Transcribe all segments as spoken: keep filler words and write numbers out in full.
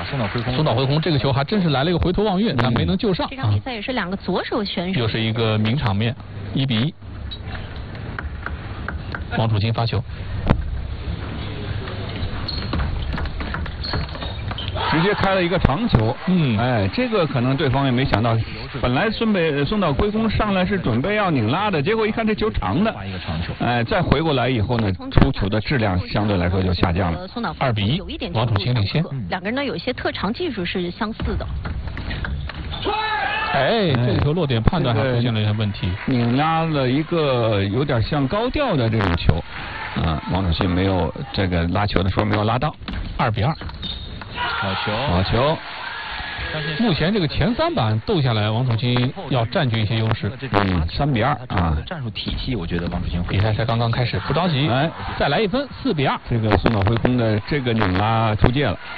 松岛辉空。 松岛辉空这个球还真是来了一个回头望月，但没能救上。 这场比赛也是两个左手选手， 又是一个名场面，一比一。王楚钦发球。 直接开了一个长球， 嗯， 哎，这个可能对方也没想到，本来孙北松岛辉空上来是准备要拧拉的，结果一看这球长的， 一个长球， 哎，再回过来以后呢，出球的质量相对来说就下降了。 二比一，王楚钦领先。 两个人呢有一些特长技术是相似的。 哎，这个球落点判断还出现了一些问题， 拧拉了一个有点像高调的这种球，啊，王楚钦没有这个拉球的时候没有拉到， 二比二。 好球， 好球！ 目前这个前三板斗下来，王楚钦要占据一些优势。 嗯，三比二啊！ 战术体系，我觉得王楚钦比赛才刚刚开始，不着急，哎，再来一分，四比二。 这个松岛辉空的这个拧拉出界了。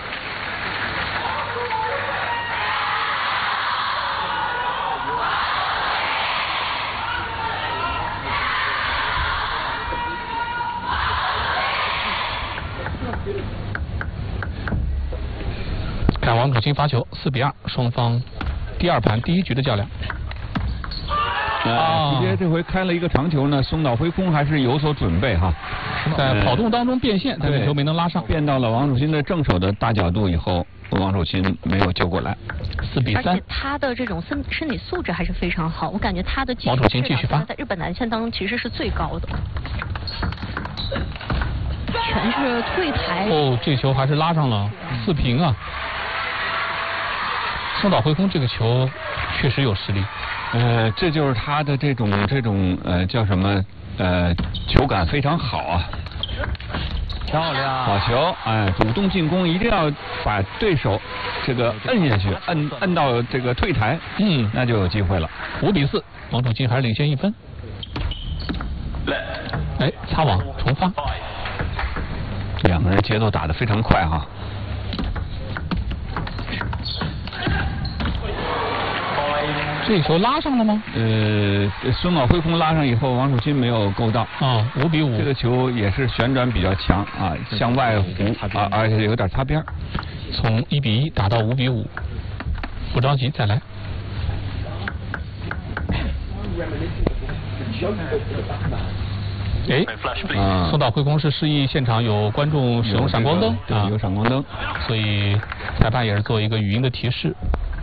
看王楚钦发球，四比二，双方第二盘第一局的较量。 啊，直接这回开了一个长球呢，松岛辉空还是有所准备哈， 在跑动当中变线，但是球没能拉上， 变到了王楚钦的正手的大角度以后，王楚钦没有救过来， 四比三。 而且他的这种身身体素质还是非常好，我感觉他的技术王楚钦继续发， 在日本男线当中其实是最高的。全是退台。 哦，这球还是拉上了，四平啊。松岛辉空这个球确实有实力， 呃，这就是他的这种这种呃叫什么呃球感非常好啊， 漂亮， 好球，哎，主动进攻一定要把对手这个摁下去，摁摁到这个退台， 嗯， 那就有机会了。 五比四，王楚钦还是领先一分。哎，擦网重发， 两个人节奏打得非常快哈。 这球拉上了吗？ 呃，松岛辉空拉上以后，王楚钦没有够到。 啊，五比五。 这个球也是旋转比较强啊，向外弧啊，而且有点擦边。 从一比一打到五比五，不着急，再来。哎，啊，松岛辉空是示意现场有观众使用闪光灯啊，有闪光灯， 所以裁判也是做一个语音的提示。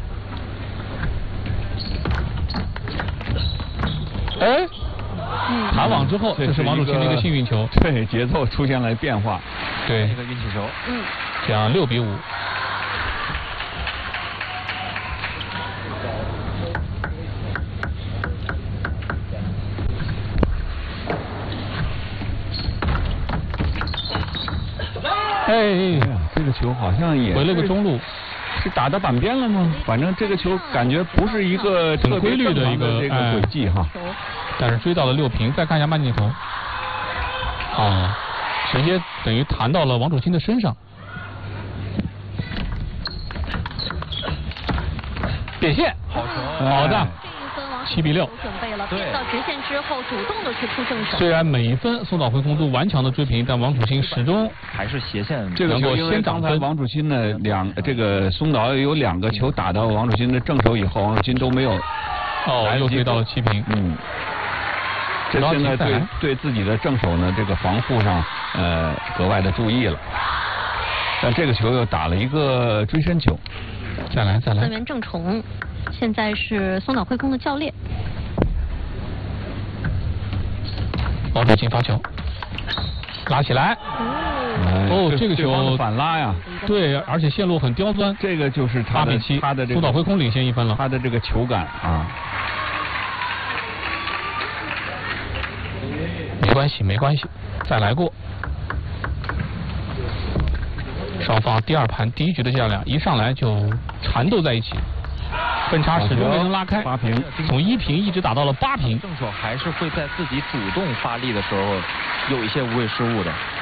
哎，弹网之后，这是王楚钦的一个幸运球， 对，节奏出现了变化， 对， 一个运气球， 嗯， 这样六比五。哎， 这个球好像也回了个中路。 是打到板边了吗？反正这个球感觉不是一个很规律的一个这个轨迹哈， 但是追到了六平。再看一下慢镜头，啊，直接等于弹到了王楚钦的身上，变线， 好球， 好的，七比六。 准备了，变到直线之后，主动的去出正手。 虽然每一分松岛辉空都顽强的追平，但王楚钦始终还是斜线这个球。因为刚才王楚钦的两这个松岛有两个球打到王楚钦的正手以后，王楚钦都没有哦，又追到了七平。 嗯，这现在对对自己的正手呢这个防护上呃格外的注意了。但这个球又打了一个追身球， 再来再来。 三元正重，现在是松岛辉空的教练。 王楚钦发球，拉起来。哦，这个球反拉呀， 对，而且线路很刁钻。 这个就是他的他的这个松岛辉空领先一分了。 他的这个球感啊， 没关系没关系，再来过。双方第二盘第一局的较量，一上来就缠斗在一起。分差始终没能拉开， 八平， 从一平一直打到了八平。 正手还是会在自己主动发力的时候有一些无谓失误的。